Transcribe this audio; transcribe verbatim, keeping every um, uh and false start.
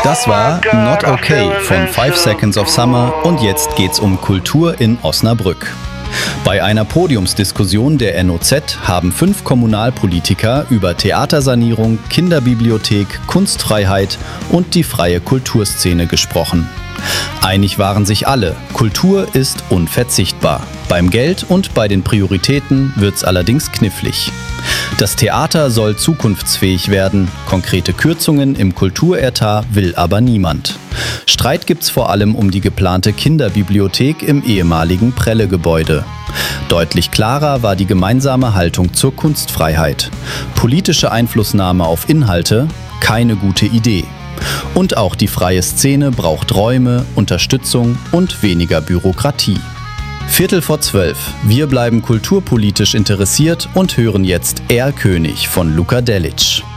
Das war Not Okay von Five Seconds of Summer und jetzt geht's um Kultur in Osnabrück. Bei einer Podiumsdiskussion der N O Z haben fünf Kommunalpolitiker über Theatersanierung, Kinderbibliothek, Kunstfreiheit und die freie Kulturszene gesprochen. Einig waren sich alle, Kultur ist unverzichtbar. Beim Geld und bei den Prioritäten wird's allerdings knifflig. Das Theater soll zukunftsfähig werden, konkrete Kürzungen im Kulturetat will aber niemand. Streit gibt's vor allem um die geplante Kinderbibliothek im ehemaligen Prelle-Gebäude. Deutlich klarer war die gemeinsame Haltung zur Kunstfreiheit. Politische Einflussnahme auf Inhalte? Keine gute Idee. Und auch die freie Szene braucht Räume, Unterstützung und weniger Bürokratie. Viertel vor zwölf. Wir bleiben kulturpolitisch interessiert und hören jetzt Er König von Luka Delic.